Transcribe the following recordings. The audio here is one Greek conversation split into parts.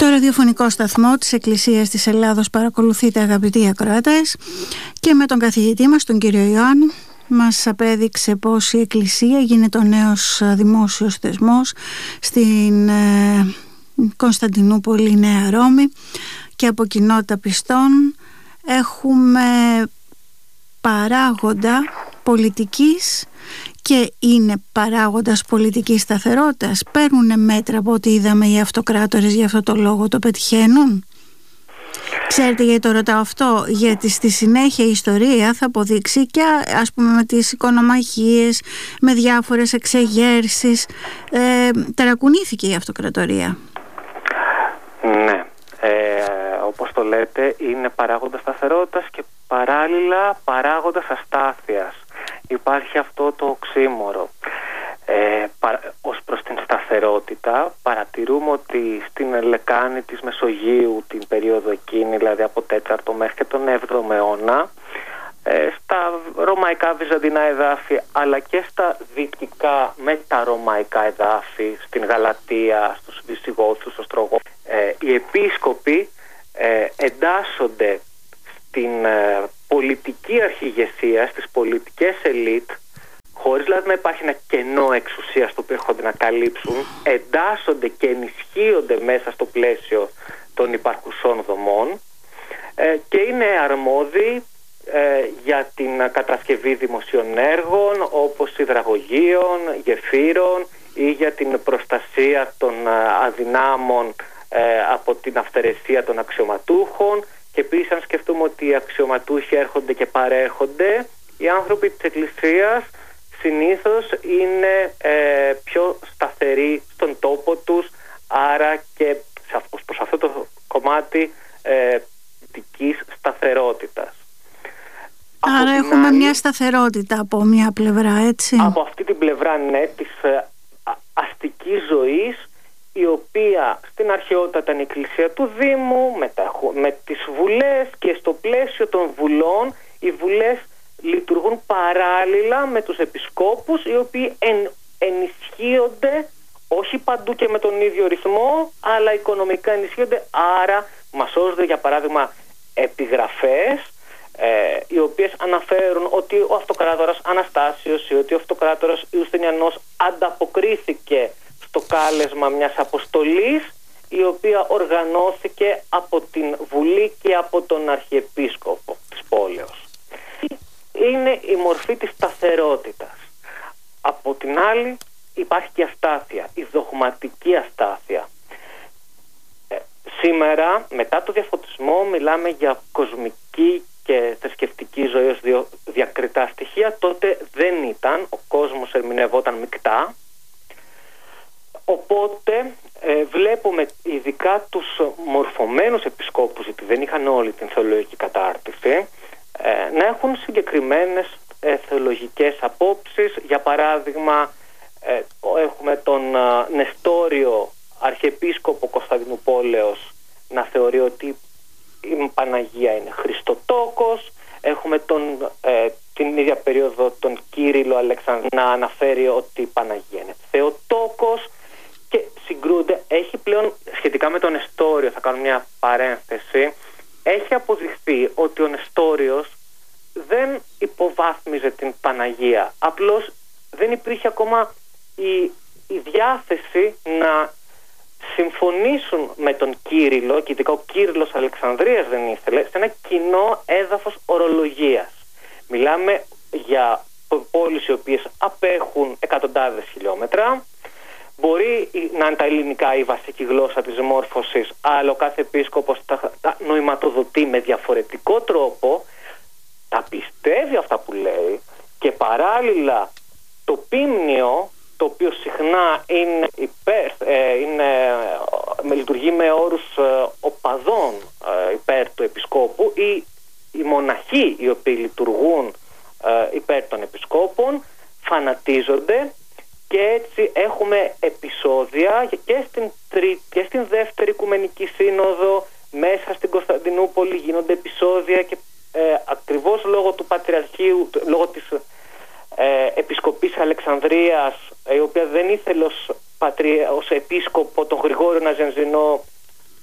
Το ραδιοφωνικό σταθμό της Εκκλησίας της Ελλάδος παρακολουθείτε, αγαπητοί ακροατές, και με τον καθηγητή μας, τον κύριο Ιωάννου, μας απέδειξε πως η Εκκλησία γίνεται ο νέος δημόσιος θεσμός στην Κωνσταντινούπολη, Νέα Ρώμη, και από κοινότητα πιστών έχουμε παράγοντα πολιτικής και είναι παράγοντας πολιτικής σταθερότητας. Παίρνουν μέτρα από ό,τι είδαμε οι αυτοκράτορες, για αυτό το λόγο το πετυχαίνουν. Ξέρετε γιατί το ρωτάω αυτό? Γιατί στη συνέχεια η ιστορία θα αποδείξει, και ας πούμε με τις οικονομαχίες, με διάφορες εξεγέρσεις, ταρακουνήθηκε η αυτοκρατορία. Ναι, όπως το λέτε, είναι παράγοντας σταθερότητας και παράλληλα παράγοντας αστάθειας. Υπάρχει αυτό το οξύμορο. Ως προς την σταθερότητα, παρατηρούμε ότι στην λεκάνη της Μεσογείου την περίοδο εκείνη, δηλαδή από 4ο μέχρι και τον 7ο αιώνα, στα ρωμαϊκά βυζαντινά εδάφη αλλά και στα δυτικά μεταρωμαϊκά εδάφη, στην Γαλατία, στους Βυσιγόθους, στους Στρογγούς, οι επίσκοποι εντάσσονται στην πολιτική αρχηγεσία, στις πολιτικές ελίτ, χωρίς δηλαδή να υπάρχει ένα κενό εξουσίας το οποίο έρχονται να καλύψουν, εντάσσονται και ενισχύονται μέσα στο πλαίσιο των υπαρχουσών δομών και είναι αρμόδιοι για την κατασκευή δημοσίων έργων όπως υδραγωγείων, γεφύρων, ή για την προστασία των αδυνάμων από την αυθαιρεσία των αξιωματούχων. Και επίσης, αν σκεφτούμε ότι οι αξιωματούχοι έρχονται και παρέχονται, οι άνθρωποι της Εκκλησίας συνήθως είναι πιο σταθεροί στον τόπο τους, άρα και προς αυτό το κομμάτι δικής σταθερότητας. Άρα έχουμε μια σταθερότητα από μια πλευρά, έτσι. Από αυτή την πλευρά, ναι, της αστικής ζωής, η οποία στην αρχαιότητα ήταν η Εκκλησία του Δήμου, με τις βουλές, και στο πλαίσιο των βουλών οι βουλές λειτουργούν παράλληλα με τους επισκόπους, οι οποίοι ενισχύονται όχι παντού και με τον ίδιο ρυθμό, αλλά οικονομικά ενισχύονται. Άρα μας σώζονται, για παράδειγμα, επιγραφές οι οποίες αναφέρουν ότι ο αυτοκράτορας Αναστάσιος ή ότι ο αυτοκράτορας Ιουστινιανός ανταποκρίθηκε στο κάλεσμα μιας αποστολής, η οποία οργανώθηκε από την Βουλή και από τον Αρχιεπίσκοπο της πόλεως. Είναι η μορφή της σταθερότητας. Από την άλλη υπάρχει και αστάθεια, η δογματική αστάθεια. Σήμερα, μετά το διαφωτισμό, μιλάμε για κοσμική και θρησκευτική ζωή ως δύο διακριτά στοιχεία. Τότε δεν ήταν, ο κόσμος ερμηνευόταν μεικτά. Οπότε βλέπουμε ειδικά τους μορφωμένους επισκόπους, γιατί δεν είχαν όλη την θεολογική κατάρτιση, να έχουν συγκεκριμένες θεολογικές απόψεις. Για παράδειγμα, έχουμε τον Νεστόριο, αρχιεπίσκοπο Κωνσταντινουπόλεως, να θεωρεί ότι η Παναγία είναι Χριστοτόκος. Έχουμε την ίδια περίοδο τον Κύριλλο Αλεξανδρό να αναφέρει ότι η Παναγία είναι Θεοτόκος, και συγκρούνται. Έχει πλέον, σχετικά με τον Νεστόριο, θα κάνω μια παρένθεση, έχει αποδειχθεί ότι ο Νεστόριος δεν υποβάθμιζε την Παναγία. Απλώς δεν υπήρχε ακόμα η διάθεση να συμφωνήσουν με τον Κύριλλο, και ειδικά ο Κύριλλος Αλεξανδρίας δεν ήθελε, σε ένα κοινό έδαφος ορολογίας. Μιλάμε για πόλεις οι οποίες απέχουν εκατοντάδες χιλιόμετρα. Μπορεί να είναι τα ελληνικά η βασική γλώσσα της μόρφωσης, αλλά ο κάθε επίσκοπος τα νοηματοδοτεί με διαφορετικό τρόπο, τα πιστεύει αυτά που λέει, και παράλληλα το πίμνιο, το οποίο συχνά λειτουργεί με όρους οπαδών υπέρ του επισκόπου, ή οι μοναχοί οι οποίοι λειτουργούν υπέρ των επισκόπων, φανατίζονται. Και έτσι έχουμε επεισόδια και στην δεύτερη Οικουμενική Σύνοδο μέσα στην Κωνσταντινούπολη γίνονται επεισόδια, και ακριβώς λόγω του Πατριαρχείου, λόγω της Επισκοπής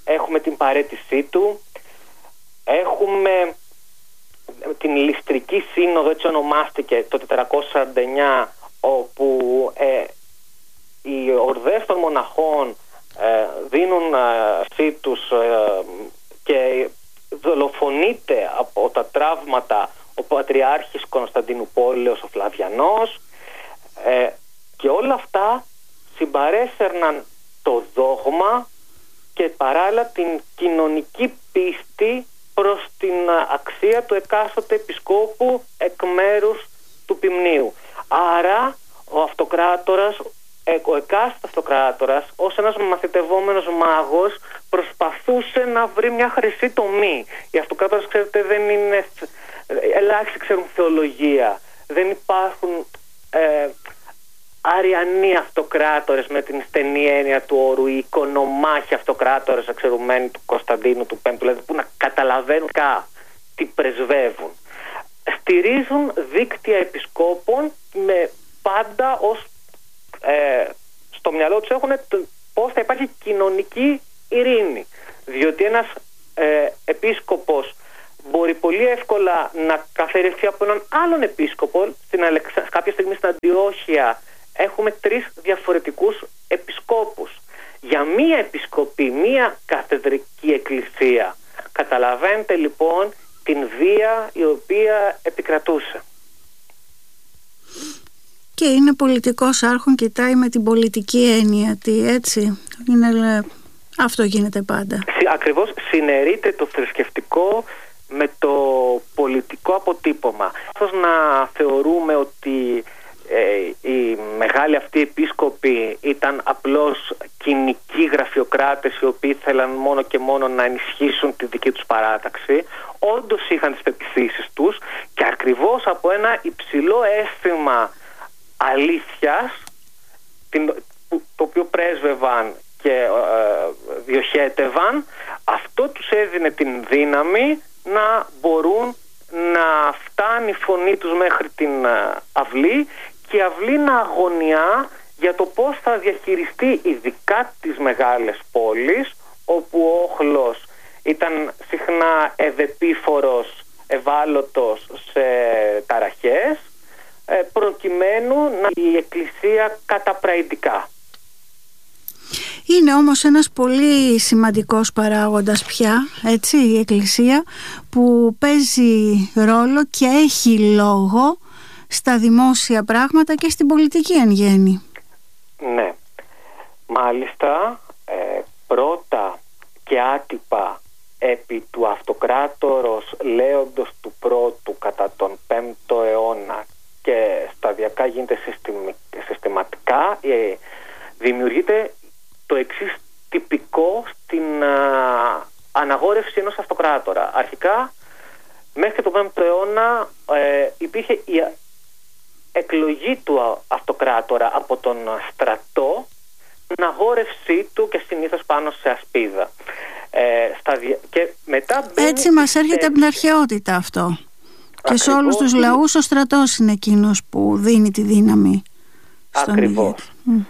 έχουμε την παραίτησή του, έχουμε την Ληστρική Σύνοδο, έτσι ονομάστηκε, το 449, όπου οι ορδές των μοναχών δίνουν φύτους και δολοφονείται από τα τραύματα ο Πατριάρχης Κωνσταντινουπόλεως, ο Φλαβιανός, και όλα αυτά συμπαρέσαιρναν το δόγμα και παράλληλα την κοινωνική πίστη προς την αξία του εκάστοτε επισκόπου εκ μέρους του ποιμνίου. Άρα ο αυτοκράτορας, ο εκάστοτε αυτοκράτορας, ως ένας μαθητευόμενος μάγος, προσπαθούσε να βρει μια χρυσή τομή. Οι αυτοκράτορες, ξέρετε, δεν είναι... ελάχιστοι ξέρουν θεολογία. Δεν υπάρχουν αριανοί αυτοκράτορες με την στενή έννοια του όρου, οι οικονομάχοι αυτοκράτορες εξαιρουμένοι του Κωνσταντίνου του Πέμπτου, δηλαδή που να καταλαβαίνουν τι πρεσβεύουν. Στηρίζουν δίκτυα επισκόπων με πάντα ως στο μυαλό τους έχουν πώς θα υπάρχει κοινωνική ειρήνη, διότι ένας επίσκοπος μπορεί πολύ εύκολα να καθαριστεί από έναν άλλον επίσκοπο. Κάποια στιγμή στην Αντιόχεια έχουμε 3 διαφορετικούς επισκόπους για μία επισκοπή, μία καθεδρική εκκλησία. Καταλαβαίνετε λοιπόν την βία η οποία επικρατούσε. Και είναι πολιτικός άρχον, κοιτάει με την πολιτική έννοια, έτσι. Αυτό γίνεται πάντα. Ακριβώς, συναιρείται το θρησκευτικό με το πολιτικό αποτύπωμα. Ίσως να θεωρούμε ότι οι μεγάλοι αυτοί επίσκοποι ήταν απλώς κοινικοί γραφειοκράτες οι οποίοι ήθελαν μόνο και μόνο να ενισχύσουν τη δική τους παράταξη. Όντως είχαν τις πεποιθήσεις τους και ακριβώς από ένα υψηλό αίσθημα αλήθειας, το οποίο πρέσβευαν και διοχέτευαν, αυτό τους έδινε την δύναμη να μπορούν να φτάνει η φωνή τους μέχρι την αυλή και η αυλή να αγωνιά για το πώς θα διαχειριστεί ειδικά τις μεγάλες πόλεις, όπου ο όχλος ήταν συχνά ευεπίφορος, ευάλωτος σε ταραχές, προκειμένου να η Εκκλησία καταπραϊντικά. Είναι όμως ένας πολύ σημαντικός παράγοντας πια, έτσι, η Εκκλησία, που παίζει ρόλο και έχει λόγο στα δημόσια πράγματα και στην πολιτική εν γέννη. Ναι, μάλιστα πρώτα και άτυπα επί του αυτοκράτορος Λέοντος του Πρώτου κατά τον 5ο αιώνα και σταδιακά γίνεται συστηματικά, δημιουργείται το εξής τυπικό στην αναγόρευση ενός αυτοκράτορα. Αρχικά, μέχρι τον 5ο αιώνα υπήρχε η εκλογή του αυτοκράτορα από τον στρατό, αναγόρευσή του και συνήθως πάνω σε ασπίδα. Και μετά έτσι μας έρχεται από την αρχαιότητα αυτό. Ακριβώς. Και σε όλους τους λαούς ο στρατός είναι εκείνος που δίνει τη δύναμη στον ηγέτη.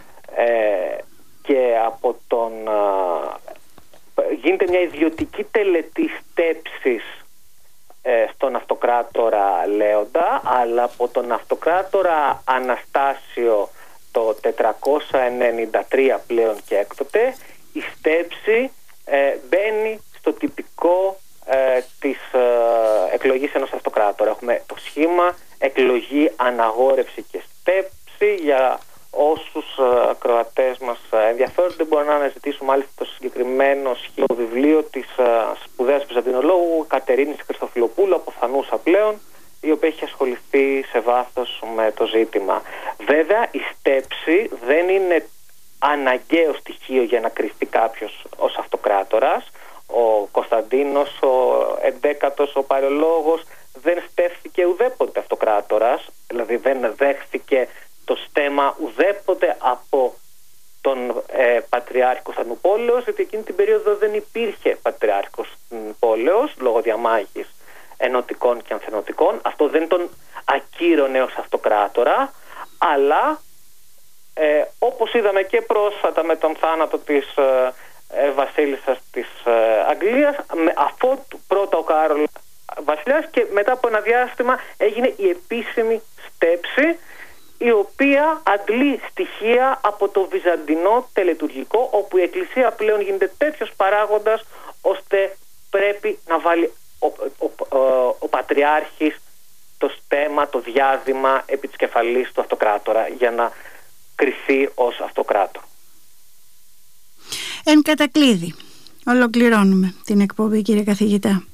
Και από τον γίνεται μια ιδιωτική τελετή στέψης στον αυτοκράτορα Λέοντα, αλλά από τον αυτοκράτορα Αναστάσιο το 493 πλέον και έκτοτε η στέψη μπαίνει στο τυπικό της εκλογής ενός αυτοκράτορα. Έχουμε το σχήμα εκλογή, αναγόρευση και στέψη. Για όσους ακροατές μας ενδιαφέρονται, μπορούν να αναζητήσουν μάλιστα το συγκεκριμένο σχήμα βιβλίο της σπουδαίας βυζαντινολόγου Κατερίνης Χριστοφιλοπούλου, αποθανούσα πλέον, η οποία έχει ασχοληθεί σε βάθος με το ζήτημα. Βέβαια, η στέψη δεν είναι αναγκαίο στοιχείο για να κριθεί κάποιος ως αυτοκράτορας. Ο Κωνσταντίνος, ο 11ος, ο παλαιολόγος, δεν στέφθηκε ουδέποτε αυτοκράτορας, δηλαδή δεν δέχθηκε το στέμμα ουδέποτε από τον Πατριάρχη Κωνσταντινουπόλεως, γιατί εκείνη την περίοδο δεν υπήρχε Πατριάρχη Κωνσταντινουπόλεως λόγω διαμάχης ενωτικών και ανθενωτικών. Αυτό δεν τον ακύρωνε ως αυτοκράτορα, αλλά όπως είδαμε και πρόσφατα με τον θάνατο της βασίλισσας της Αγγλίας, αφού πρώτα ο Κάρολ βασιλιάς, και μετά από ένα διάστημα έγινε η επίσημη στέψη, η οποία αντλεί στοιχεία από το βυζαντινό τελετουργικό, όπου η Εκκλησία πλέον γίνεται τέτοιος παράγοντας ώστε πρέπει να βάλει ο Πατριάρχης το στέμμα, το διάδημα επί της κεφαλής του αυτοκράτορα για να κριθεί ως αυτοκράτορα. Εν κατακλείδη, ολοκληρώνουμε την εκπομπή, κύριε καθηγητά.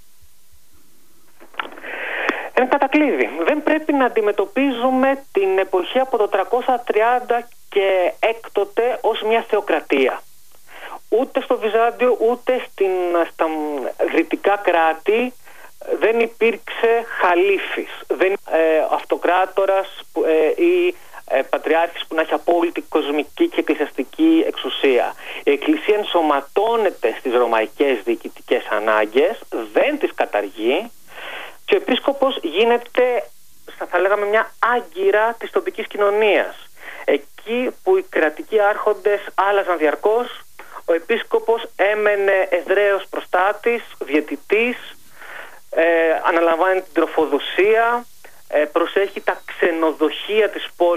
Εν κατακλείδη, δεν πρέπει να αντιμετωπίζουμε την εποχή από το 330 και έκτοτε ως μια θεοκρατία. Ούτε στο Βυζάντιο ούτε στα δυτικά κράτη δεν υπήρξε χαλίφης, δεν αυτοκράτορας ή πατριάρχης που να έχει απόλυτη κοσμική και εκκλησιαστική εξουσία. Η Εκκλησία ενσωματώνεται στις ρωμαϊκές διοικητικές ανάγκες, δεν τις καταργεί, και ο επίσκοπος γίνεται, θα λέγαμε, μια άγκυρα της τοπικής κοινωνίας. Εκεί που οι κρατικοί άρχοντες άλλαζαν διαρκώς, ο επίσκοπος έμενε εδραίος προστάτης, διαιτητής, αναλαμβάνει την τροφοδοσία, προσέχει τα ξενοδοχεία της πόλης